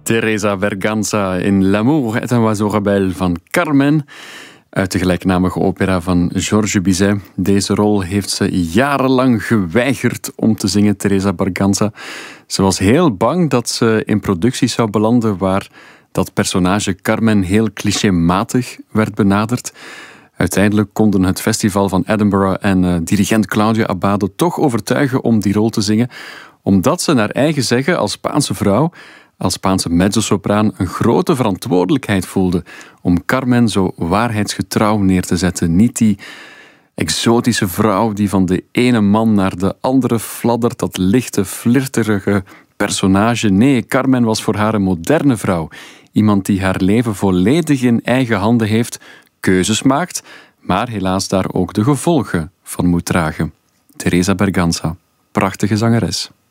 Teresa Berganza in L'amour est un oiseau rebelle van Carmen, uit de gelijknamige opera van Georges Bizet. Deze rol heeft ze jarenlang geweigerd om te zingen, Teresa Berganza. Ze was heel bang dat ze in producties zou belanden waar dat personage Carmen heel clichématig werd benaderd. Uiteindelijk konden het festival van Edinburgh en dirigent Claudio Abbado toch overtuigen om die rol te zingen, omdat ze naar eigen zeggen als Spaanse vrouw, als Spaanse mezzosopraan, een grote verantwoordelijkheid voelde om Carmen zo waarheidsgetrouw neer te zetten. Niet die exotische vrouw die van de ene man naar de andere fladdert, dat lichte, flirterige personage. Nee, Carmen was voor haar een moderne vrouw. Iemand die haar leven volledig in eigen handen heeft, keuzes maakt, maar helaas daar ook de gevolgen van moet dragen. Teresa Berganza, prachtige zangeres.